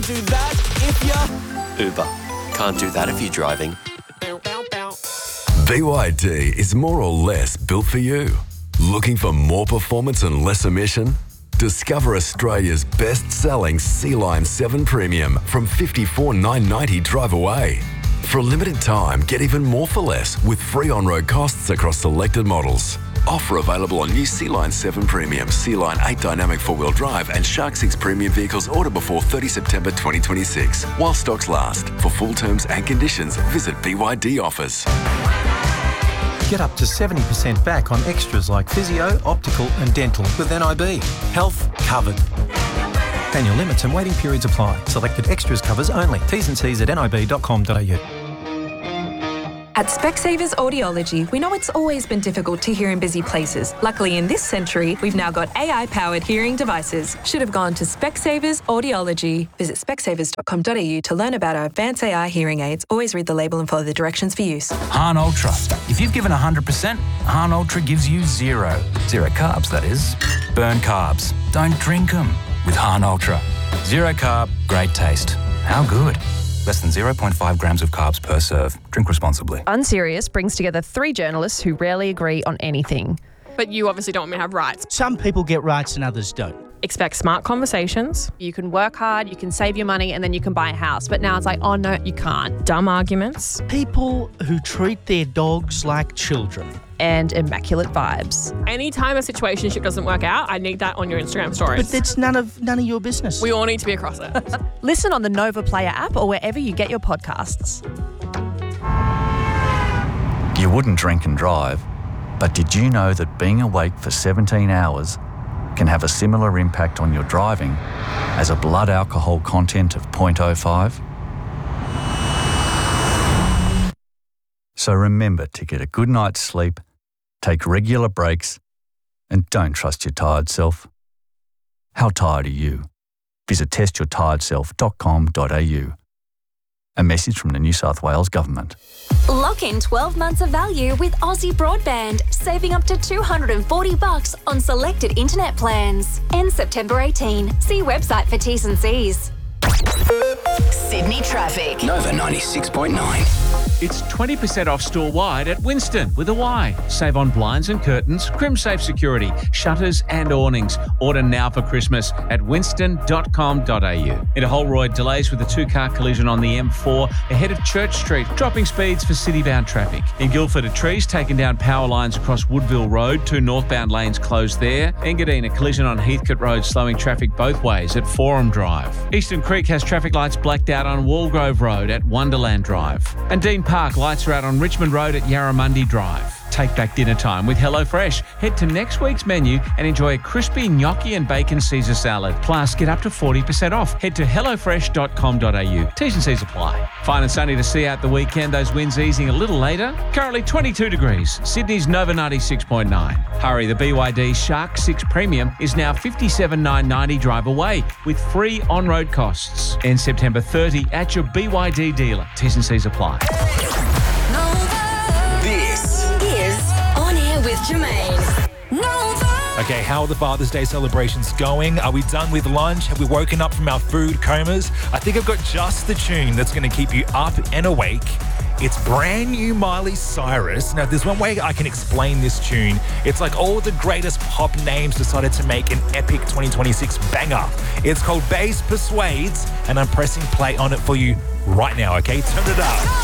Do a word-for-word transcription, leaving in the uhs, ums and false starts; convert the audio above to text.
can't do that if you're... Uber. Can't do that if you're driving. B Y D is more or less built for you. Looking for more performance and less emission? Discover Australia's best-selling Sea Line seven Premium from fifty-four thousand nine hundred ninety dollars drive away. For a limited time, get even more for less with free on-road costs across selected models. Offer available on new Sea Line seven Premium, Sea Line eight Dynamic four-wheel drive and Shark six Premium vehicles order before thirtieth September twenty twenty-six. While stocks last. For full terms and conditions, visit B Y D Offers. Get up to seventy percent back on extras like physio, optical and dental with N I B. Health covered. Annual limits and waiting periods apply. Selected extras covers only. T's and C's at nib dot com dot a u. At Specsavers Audiology, we know it's always been difficult to hear in busy places. Luckily, in this century, we've now got A I-powered hearing devices. Should have gone to Specsavers Audiology. Visit specsavers dot com dot a u to learn about our advanced A I hearing aids. Always read the label and follow the directions for use. Hahn Ultra. If you've given one hundred percent, Hahn Ultra gives you zero. Zero carbs, that is. Burn carbs. Don't drink them with Hahn Ultra. Zero carb, great taste. How good? Less than zero point five grams of carbs per serve. Drink responsibly. Unserious brings together three journalists who rarely agree on anything. But you obviously don't want me to have rights. Some people get rights and others don't. Expect smart conversations. You can work hard, you can save your money, and then you can buy a house. But now it's like, oh no, you can't. Dumb arguments. People who treat their dogs like children. And immaculate vibes. Anytime a situationship doesn't work out, I need that on your Instagram stories. But that's none of none of your business. We all need to be across it. Listen on the Nova Player app or wherever you get your podcasts. You wouldn't drink and drive, but did you know that being awake for seventeen hours can have a similar impact on your driving as a blood alcohol content of zero point zero five? So remember to get a good night's sleep, take regular breaks, and don't trust your tired self. How tired are you? Visit test your tired self dot com dot a u. A message from the New South Wales Government. Lock in twelve months of value with Aussie Broadband, saving up to two hundred forty bucks on selected internet plans. Ends September eighteenth. See website for T's and C's. Sydney traffic. Nova ninety-six point nine. It's twenty percent off store-wide at Winston with a Y. Save on blinds and curtains, CrimSafe security, shutters and awnings. Order now for Christmas at winston dot com dot a u. In Holroyd, delays with a two-car collision on the M four ahead of Church Street, dropping speeds for city-bound traffic. In Guildford, a tree's taken down power lines across Woodville Road, two northbound lanes closed there. Engadine, a collision on Heathcote Road, slowing traffic both ways at Forum Drive. Eastern Creek has traffic lights blacked out on Walgrove Road at Wonderland Drive. And Dean Park, lights are out on Richmond Road at Yarramundi Drive. Take back dinner time with HelloFresh. Head to next week's menu and enjoy a crispy gnocchi and bacon Caesar salad. Plus, get up to forty percent off. Head to hello fresh dot com dot a u. T's and C's apply. Fine and sunny to see out the weekend. Those winds easing a little later. Currently twenty-two degrees. Sydney's Nova ninety-six point nine. Hurry, the B Y D Shark six Premium is now fifty-seven thousand nine hundred ninety dollars drive away with free on-road costs. End September thirtieth at your B Y D dealer. T's and C's apply. This is On Air with Jermaine. Nova. Okay, how are the Father's Day celebrations going? Are we done with lunch? Have we woken up from our food comas? I think I've got just the tune that's going to keep you up and awake. It's brand new Miley Cyrus. Now, there's one way I can explain this tune. It's like all the greatest pop names decided to make an epic twenty twenty-six banger. It's called Bass Persuades, and I'm pressing play on it for you right now, okay? Turn it up.